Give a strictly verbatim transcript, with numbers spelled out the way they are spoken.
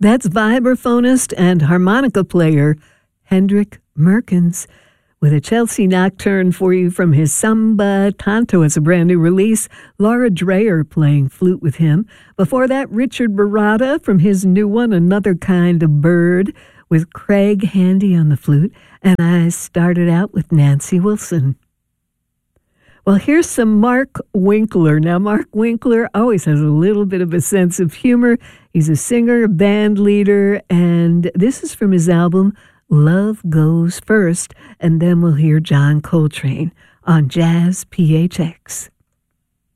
That's vibraphonist and harmonica player Hendrik Merkens with a Chelsea nocturne for you from his Samba Tanto. It's a brand new release. Laura Dreyer playing flute with him. Before that, Richard Barata from his new one, Another Kind of Bird, with Craig Handy on the flute. And I started out with Nancy Wilson. Well, here's some Mark Winkler. Now, Mark Winkler always has a little bit of a sense of humor. He's a singer, band leader, and this is from his album, Love Goes First. And then we'll hear John Coltrane on Jazz P H X.